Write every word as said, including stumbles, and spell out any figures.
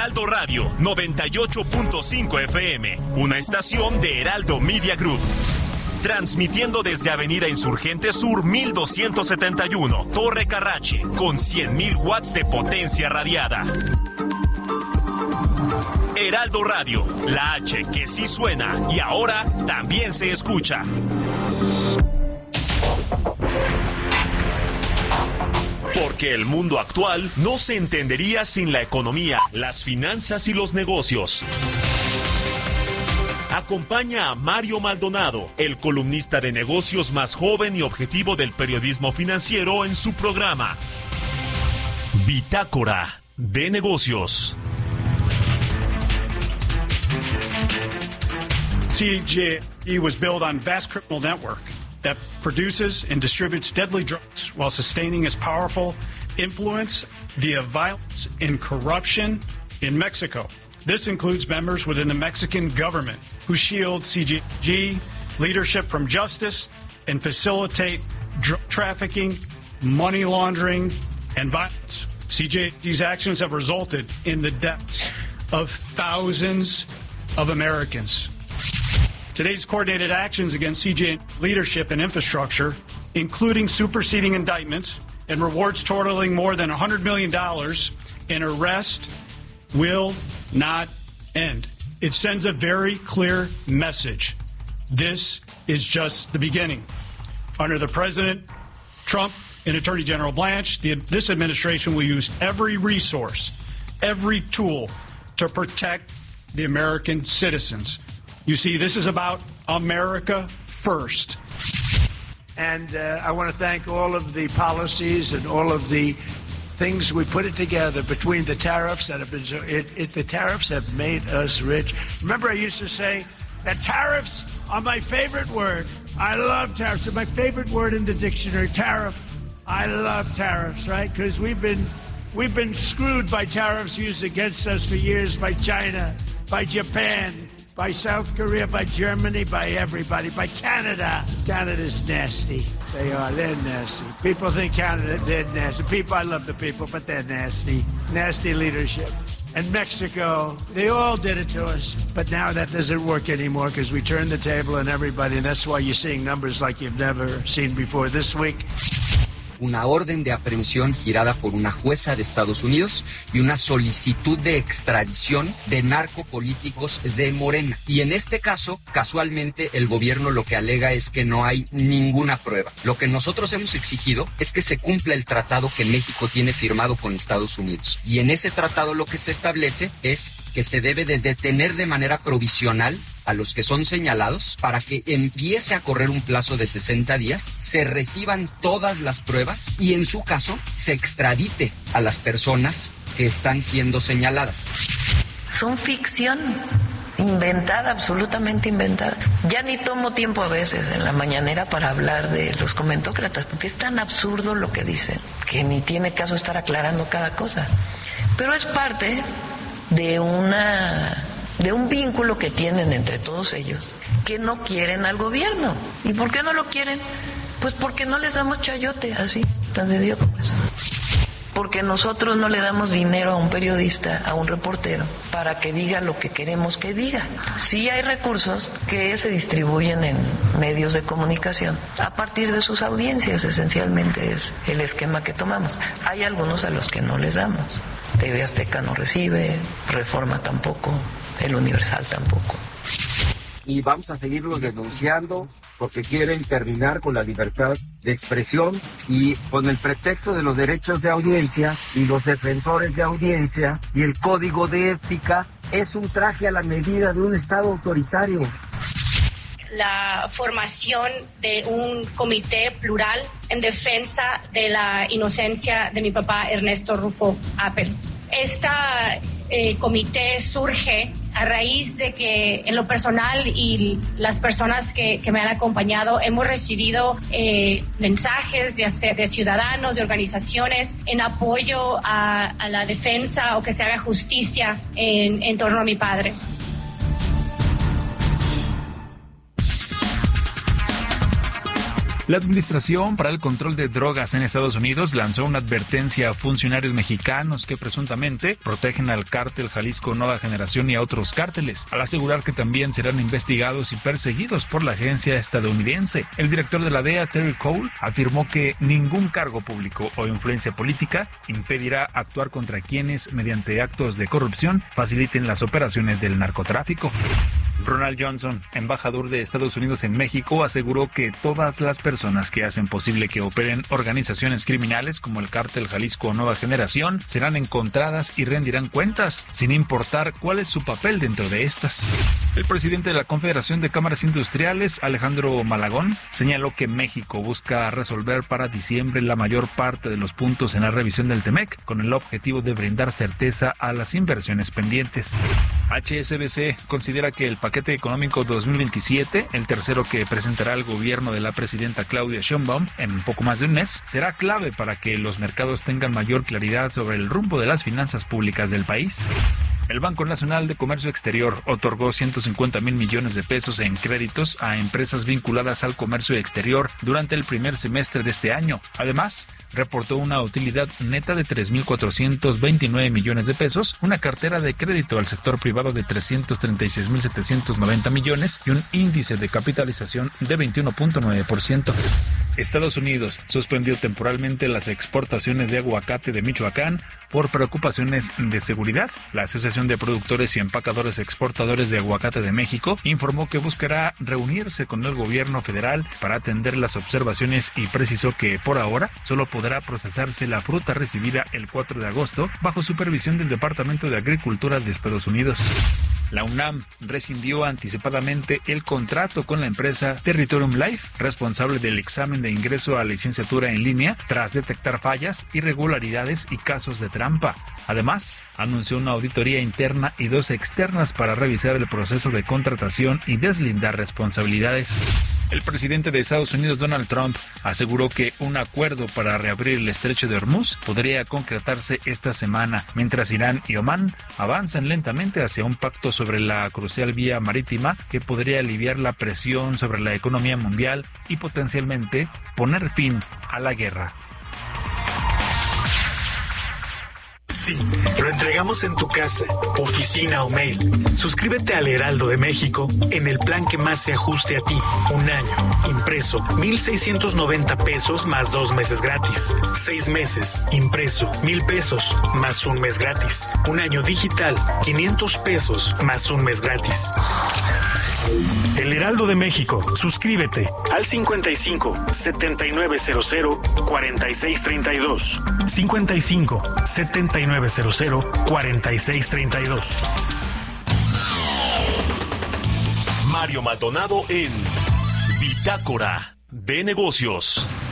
Heraldo Radio noventa y ocho punto cinco F M, una estación de Heraldo Media Group. Transmitiendo desde Avenida Insurgente Sur mil doscientos setenta y uno, Torre Carrache, con cien mil watts de potencia radiada. Heraldo Radio, la H que sí suena y ahora también se escucha. Porque el mundo actual no se entendería sin la economía, las finanzas y los negocios. Acompaña a Mario Maldonado, el columnista de negocios más joven y objetivo del periodismo financiero, en su programa Bitácora de Negocios. C G E was built on vast criminal network that produces and distributes deadly drugs while sustaining its powerful influence via violence and corruption in Mexico. This includes members within the Mexican government who shield C G E leadership from justice and facilitate drug trafficking, money laundering, and violence. C G E's actions have resulted in the deaths of thousands of Americans. Today's coordinated actions against C G E leadership and infrastructure, including superseding indictments and rewards totaling more than one hundred million dollars in arrest, will not end. It sends a very clear message. This is just the beginning. Under the President Trump and Attorney General Blanche, the, this administration will use every resource, every tool to protect the American citizens. You see, this is about America first. And uh, I want to thank all of the policies and all of the things we put it together between the tariffs that have been, it, it, the tariffs have made us rich. Remember I used to say that tariffs are my favorite word. I love tariffs. They're my favorite word in the dictionary, tariff. I love tariffs, right? Because we've been, we've been screwed by tariffs used against us for years by China, by Japan, by South Korea, by Germany, by everybody, by Canada. Canada's nasty. They are. They're nasty. People think Canada, they're nasty. People, I love the people, but they're nasty. Nasty leadership. And Mexico, they all did it to us. But now that doesn't work anymore because we turned the table on everybody, and that's why you're seeing numbers like you've never seen before. This week, una orden de aprehensión girada por una jueza de Estados Unidos y una solicitud de extradición de narcopolíticos de Morena. Y en este caso, casualmente, el gobierno lo que alega es que no hay ninguna prueba. Lo que nosotros hemos exigido es que se cumpla el tratado que México tiene firmado con Estados Unidos. Y en ese tratado lo que se establece es que se debe de detener de manera provisional a los que son señalados para que empiece a correr un plazo de sesenta días, se reciban todas las pruebas y en su caso se extradite a las personas que están siendo señaladas. Son ficción inventada, absolutamente inventada. Ya ni tomo tiempo a veces en la mañanera para hablar de los comentócratas, porque es tan absurdo lo que dicen, que ni tiene caso estar aclarando cada cosa. Pero es parte de una... de un vínculo que tienen entre todos ellos, que no quieren al gobierno. ¿Y por qué no lo quieren? Pues porque no les damos chayote, así, tan sencillo como eso. Porque nosotros no le damos dinero a un periodista, a un reportero, para que diga lo que queremos que diga. Sí hay recursos que se distribuyen en medios de comunicación a partir de sus audiencias, esencialmente es el esquema que tomamos. Hay algunos a los que no les damos. T V Azteca no recibe, Reforma tampoco, El Universal tampoco. Y vamos a seguirlos denunciando porque quieren terminar con la libertad de expresión y con el pretexto de los derechos de audiencia y los defensores de audiencia y el código de ética es un traje a la medida de un Estado autoritario. La formación de un comité plural en defensa de la inocencia de mi papá Ernesto Rufo Apel. Esta eh, comité surge a raíz de que en lo personal y las personas que, que me han acompañado hemos recibido eh, mensajes de, hacer, de ciudadanos, de organizaciones en apoyo a, a la defensa o que se haga justicia en, en torno a mi padre. La Administración para el Control de Drogas en Estados Unidos lanzó una advertencia a funcionarios mexicanos que presuntamente protegen al cártel Jalisco Nueva Generación y a otros cárteles, al asegurar que también serán investigados y perseguidos por la agencia estadounidense. El director de la D E A, Terry Cole, afirmó que ningún cargo público o influencia política impedirá actuar contra quienes, mediante actos de corrupción, faciliten las operaciones del narcotráfico. Ronald Johnson, embajador de Estados Unidos en México, aseguró que todas las personas que hacen posible que operen organizaciones criminales como el cártel Jalisco Nueva Generación serán encontradas y rendirán cuentas, sin importar cuál es su papel dentro de estas. El presidente de la Confederación de Cámaras Industriales, Alejandro Malagón, señaló que México busca resolver para diciembre la mayor parte de los puntos en la revisión del TEMEC, con el objetivo de brindar certeza a las inversiones pendientes. H S B C considera que el paquete económico dos mil veintisiete, el tercero que presentará el gobierno de la presidenta Claudia Sheinbaum en poco más de un mes, será clave para que los mercados tengan mayor claridad sobre el rumbo de las finanzas públicas del país. El Banco Nacional de Comercio Exterior otorgó ciento cincuenta mil millones de pesos en créditos a empresas vinculadas al comercio exterior durante el primer semestre de este año. Además, reportó una utilidad neta de tres mil cuatrocientos veintinueve millones de pesos, una cartera de crédito al sector privado de trescientos treinta y seis mil setecientos noventa millones y un índice de capitalización de veintiuno punto nueve por ciento. Estados Unidos suspendió temporalmente las exportaciones de aguacate de Michoacán por preocupaciones de seguridad. La Asociación de Productores y Empacadores Exportadores de Aguacate de México informó que buscará reunirse con el gobierno federal para atender las observaciones y precisó que por ahora solo podrá procesarse la fruta recibida el cuatro de agosto bajo supervisión del Departamento de Agricultura de Estados Unidos. La UNAM rescindió anticipadamente el contrato con la empresa Territorium Life, responsable del examen de ingreso a la licenciatura en línea, tras detectar fallas, irregularidades y casos de trampa. Además, anunció una auditoría interna y dos externas para revisar el proceso de contratación y deslindar responsabilidades. El presidente de Estados Unidos, Donald Trump, aseguró que un acuerdo para reabrir el estrecho de Hormuz podría concretarse esta semana, mientras Irán y Omán avanzan lentamente hacia un pacto sobre la crucial vía marítima que podría aliviar la presión sobre la economía mundial y potencialmente poner fin a la guerra. Sí, lo entregamos en tu casa, oficina o mail. Suscríbete al Heraldo de México en el plan que más se ajuste a ti. Un año, impreso, mil seiscientos noventa pesos más dos meses gratis. Seis meses, impreso, mil pesos más un mes gratis. Un año digital, quinientos pesos más un mes gratis. El Heraldo de México, suscríbete al cincuenta y cinco, setenta y nueve cero cero, cuarenta y seis treinta y dos. cincuenta y cinco, setenta y nueve cero cero, cuarenta y seis treinta y dos. Mario Maldonado en Bitácora de Negocios.